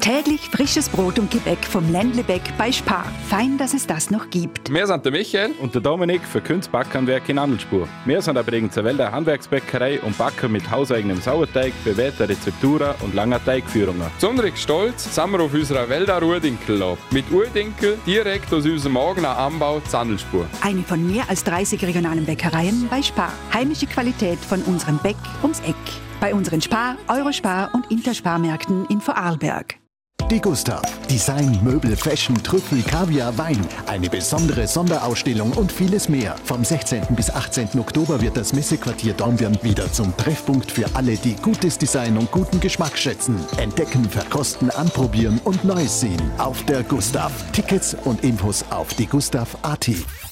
Täglich frisches Brot und Gebäck vom Ländlebäck bei Spar. Fein, dass es das noch gibt. Wir sind der Michael und der Dominik für Kunstbackhandwerk in Andelspur. Wir sind eine Bregenzerwälder Handwerksbäckerei und backen mit hauseigenem Sauerteig, bewährter Rezepturen und langer Teigführungen. Besonders stolz sind wir auf unserer Wälder Urdinkel mit Urdinkel direkt aus unserem eigener Anbau in Andelspur. Eine von mehr als 30 regionalen Bäckereien bei Spar. Heimische Qualität von unserem Bäck ums Eck. Bei unseren Spar, Eurospar und Intersparmärkten in Vorarlberg. Die Gustav. Design, Möbel, Fashion, Trüffel, Kaviar, Wein. Eine besondere Sonderausstellung und vieles mehr. Vom 16. bis 18. Oktober wird das Messequartier Dornbirn wieder zum Treffpunkt für alle, die gutes Design und guten Geschmack schätzen. Entdecken, verkosten, anprobieren und Neues sehen. Auf der Gustav. Tickets und Infos auf diegustav.at.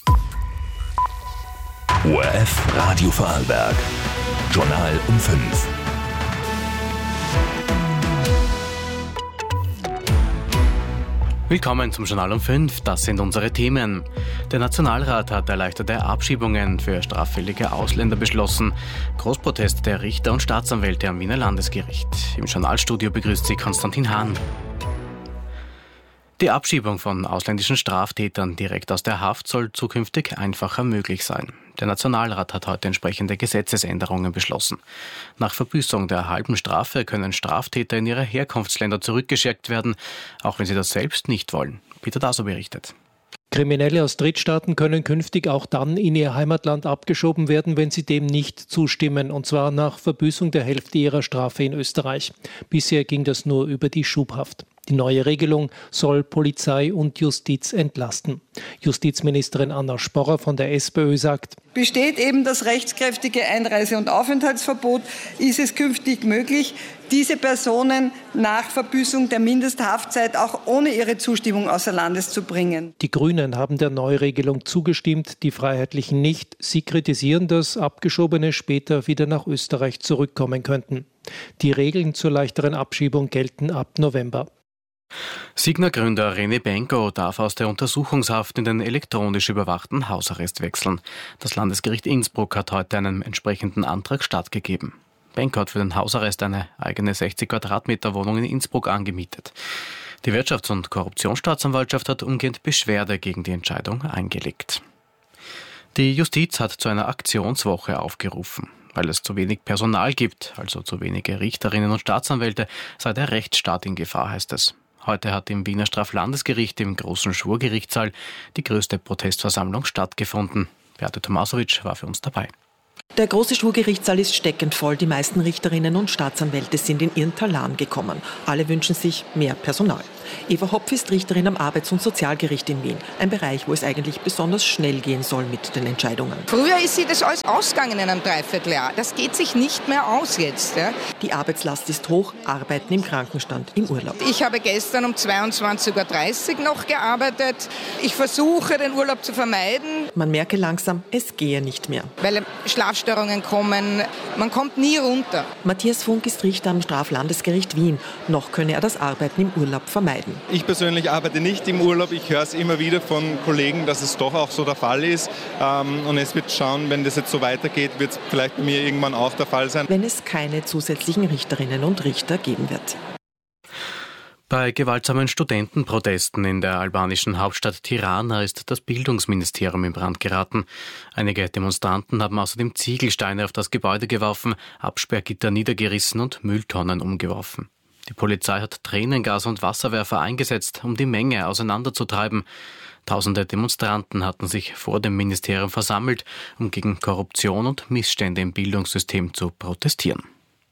ORF Radio Vorarlberg. Journal um 5. Willkommen zum Journal um 5. Das sind unsere Themen. Der Nationalrat hat erleichterte Abschiebungen für straffällige Ausländer beschlossen. Großprotest der Richter und Staatsanwälte am Wiener Landesgericht. Im Journalstudio begrüßt Sie Konstantin Hahn. Die Abschiebung von ausländischen Straftätern direkt aus der Haft soll zukünftig einfacher möglich sein. Der Nationalrat hat heute entsprechende Gesetzesänderungen beschlossen. Nach Verbüßung der halben Strafe können Straftäter in ihre Herkunftsländer zurückgeschickt werden, auch wenn sie das selbst nicht wollen. Peter Daso berichtet. Kriminelle aus Drittstaaten können künftig auch dann in ihr Heimatland abgeschoben werden, wenn sie dem nicht zustimmen, und zwar nach Verbüßung der Hälfte ihrer Strafe in Österreich. Bisher ging das nur über die Schubhaft. Die neue Regelung soll Polizei und Justiz entlasten. Justizministerin Anna Sporrer von der SPÖ sagt: Besteht eben das rechtskräftige Einreise- und Aufenthaltsverbot, ist es künftig möglich, diese Personen nach Verbüßung der Mindesthaftzeit auch ohne ihre Zustimmung außer Landes zu bringen. Die Grünen haben der Neuregelung zugestimmt, die Freiheitlichen nicht. Sie kritisieren, dass Abgeschobene später wieder nach Österreich zurückkommen könnten. Die Regeln zur leichteren Abschiebung gelten ab November. Signa-Gründer René Benko darf aus der Untersuchungshaft in den elektronisch überwachten Hausarrest wechseln. Das Landesgericht Innsbruck hat heute einem entsprechenden Antrag stattgegeben. Benko hat für den Hausarrest eine eigene 60 Quadratmeter Wohnung in Innsbruck angemietet. Die Wirtschafts- und Korruptionsstaatsanwaltschaft hat umgehend Beschwerde gegen die Entscheidung eingelegt. Die Justiz hat zu einer Aktionswoche aufgerufen. Weil es zu wenig Personal gibt, also zu wenige Richterinnen und Staatsanwälte, sei der Rechtsstaat in Gefahr, heißt es. Heute hat im Wiener Straflandesgericht im großen Schwurgerichtssaal die größte Protestversammlung stattgefunden. Beate Tomasowitsch war für uns dabei. Der große Schwurgerichtssaal ist steckend voll. Die meisten Richterinnen und Staatsanwälte sind in ihren Talan gekommen. Alle wünschen sich mehr Personal. Eva Hopf ist Richterin am Arbeits- und Sozialgericht in Wien. Ein Bereich, wo es eigentlich besonders schnell gehen soll mit den Entscheidungen. Früher ist sie das alles ausgegangen in einem Dreivierteljahr. Das geht sich nicht mehr aus jetzt. Ja. Die Arbeitslast ist hoch, Arbeiten im Krankenstand, im Urlaub. Ich habe gestern um 22.30 Uhr noch gearbeitet. Ich versuche, den Urlaub zu vermeiden. Man merke langsam, es gehe nicht mehr. Weil Schlafstörungen kommen, man kommt nie runter. Matthias Funk ist Richter am Straflandesgericht Wien. Noch könne er das Arbeiten im Urlaub vermeiden. Ich persönlich arbeite nicht im Urlaub. Ich höre es immer wieder von Kollegen, dass es doch auch so der Fall ist. Und es wird schauen, wenn das jetzt so weitergeht, wird es vielleicht bei mir irgendwann auch der Fall sein. Wenn es keine zusätzlichen Richterinnen und Richter geben wird. Bei gewaltsamen Studentenprotesten in der albanischen Hauptstadt Tirana ist das Bildungsministerium in Brand geraten. Einige Demonstranten haben außerdem Ziegelsteine auf das Gebäude geworfen, Absperrgitter niedergerissen und Mülltonnen umgeworfen. Die Polizei hat Tränengas und Wasserwerfer eingesetzt, um die Menge auseinanderzutreiben. Tausende Demonstranten hatten sich vor dem Ministerium versammelt, um gegen Korruption und Missstände im Bildungssystem zu protestieren.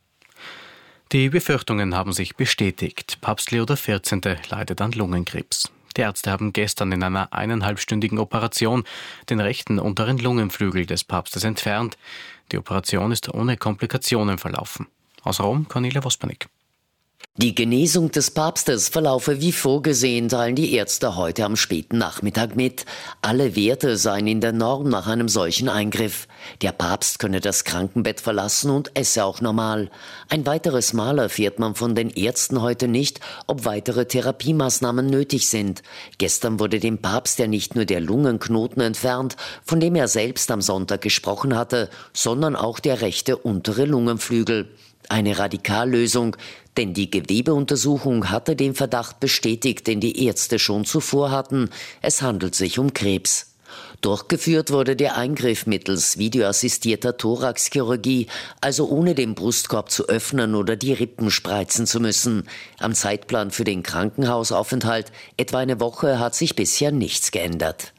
Die Befürchtungen haben sich bestätigt. Papst Leo XIV. Leidet an Lungenkrebs. Die Ärzte haben gestern in einer 1,5-stündigen Operation den rechten unteren Lungenflügel des Papstes entfernt. Die Operation ist ohne Komplikationen verlaufen. Aus Rom, Cornelia Wospernick. Die Genesung des Papstes verlaufe wie vorgesehen, teilen die Ärzte heute am späten Nachmittag mit. Alle Werte seien in der Norm nach einem solchen Eingriff. Der Papst könne das Krankenbett verlassen und esse auch normal. Ein weiteres Mal erfährt man von den Ärzten heute nicht, ob weitere Therapiemaßnahmen nötig sind. Gestern wurde dem Papst ja nicht nur der Lungenknoten entfernt, von dem er selbst am Sonntag gesprochen hatte, sondern auch der rechte untere Lungenflügel. Eine Radikallösung, denn die Gewebeuntersuchung hatte den Verdacht bestätigt, den die Ärzte schon zuvor hatten. Es handelt sich um Krebs. Durchgeführt wurde der Eingriff mittels videoassistierter Thoraxchirurgie, also ohne den Brustkorb zu öffnen oder die Rippen spreizen zu müssen. Am Zeitplan für den Krankenhausaufenthalt, etwa eine Woche, hat sich bisher nichts geändert.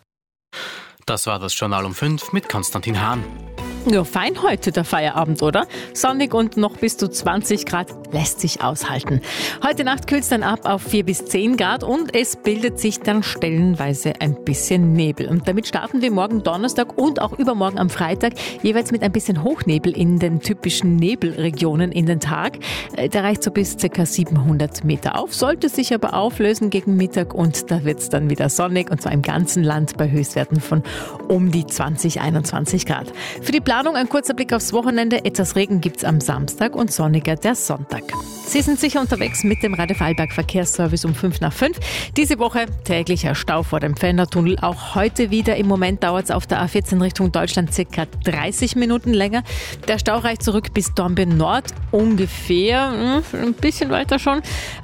Das war das Journal um 5 mit Konstantin Hahn. Ja, fein heute der Feierabend, oder? Sonnig und noch bis zu 20 Grad lässt sich aushalten. Heute Nacht kühlt es dann ab auf 4 bis 10 Grad und es bildet sich dann stellenweise ein bisschen Nebel. Und damit starten wir morgen Donnerstag und auch übermorgen am Freitag jeweils mit ein bisschen Hochnebel in den typischen Nebelregionen in den Tag. Der reicht so bis ca. 700 Meter auf, sollte sich aber auflösen gegen Mittag und da wird es dann wieder sonnig und zwar im ganzen Land bei Höchstwerten von um die 20, 21 Grad. Für die Planung ein kurzer Blick aufs Wochenende. Etwas Regen gibt's am Samstag und sonniger der Sonntag. Sie sind sicher unterwegs mit dem Radio Vorarlberg Verkehrsservice um 5:05. Diese Woche täglicher Stau vor dem Fennertunnel. Auch heute wieder. Im Moment dauert es auf der A14 Richtung Deutschland ca. 30 Minuten länger. Der Stau reicht zurück bis Dornbirn Nord. Ungefähr, ein bisschen weiter schon.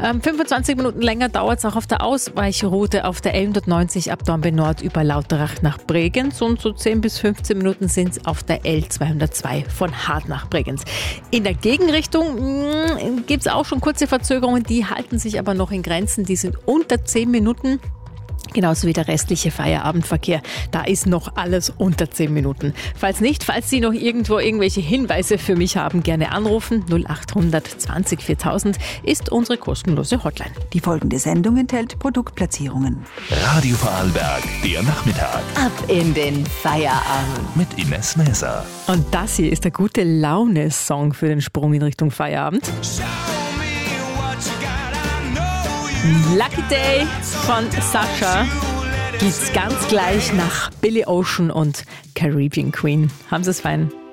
25 Minuten länger dauert es auch auf der Ausweichroute auf der L190 ab Dornbirn Nord über Lauterach nach Bregenz. Und so 10 bis 15 Minuten sind es auf der L202 von Hart nach Bregenz. In der Gegenrichtung gibt es auch schon kurze Verzögerungen, die halten sich aber noch in Grenzen. Die sind unter 10 Minuten. Genauso wie der restliche Feierabendverkehr. Da ist noch alles unter 10 Minuten. Falls Sie noch irgendwo irgendwelche Hinweise für mich haben, gerne anrufen. 0800 20 4000 ist unsere kostenlose Hotline. Die folgende Sendung enthält Produktplatzierungen. Radio Vorarlberg, der Nachmittag. Ab in den Feierabend. Mit Ines Mäser. Und das hier ist der gute Laune-Song für den Sprung in Richtung Feierabend. Lucky Day von Sasha gibt's ganz gleich nach Billy Ocean und Caribbean Queen. Haben Sie es fein?